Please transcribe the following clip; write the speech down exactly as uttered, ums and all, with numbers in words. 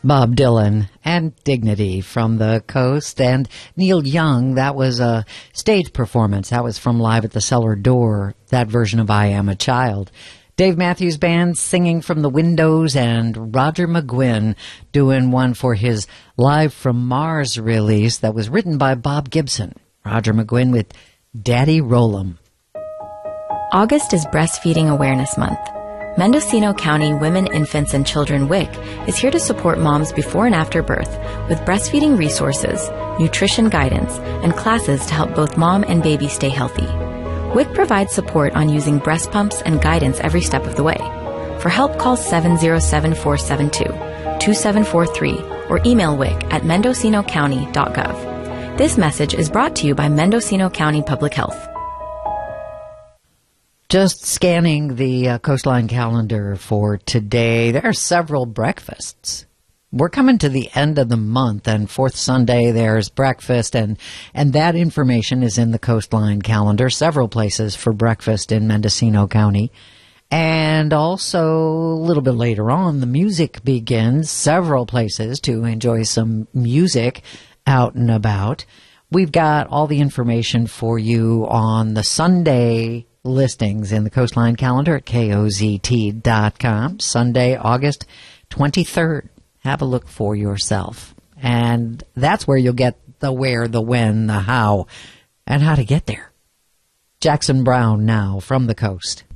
Bob Dylan and Dignity from the Coast. And Neil Young, that was a stage performance. That was from Live at the Cellar Door, that version of I Am a Child. Dave Matthews Band singing from the windows, and Roger McGuinn doing one for his Live from Mars release that was written by Bob Gibson. Roger McGuinn with Daddy Roll 'em. August is Breastfeeding Awareness Month. Mendocino County Women, Infants, and Children W I C is here to support moms before and after birth with breastfeeding resources, nutrition guidance, and classes to help both mom and baby stay healthy. W I C provides support on using breast pumps and guidance every step of the way. For help, call seven zero seven, four seven two, two seven four three or email W I C at mendocino county dot gov. This message is brought to you by Mendocino County Public Health. Just scanning the uh, Coastline calendar for today, there are several breakfasts. We're coming to the end of the month, and fourth Sunday there's breakfast, and, and that information is in the Coastline calendar, several places for breakfast in Mendocino County. And also, a little bit later on, the music begins, several places to enjoy some music out and about. We've got all the information for you on the Sunday listings in the Coastline calendar at K O Z T dot com. Sunday, August twenty-third. Have a look for yourself. And that's where you'll get the where, the when, the how, and how to get there. Jackson Brown now from the coast.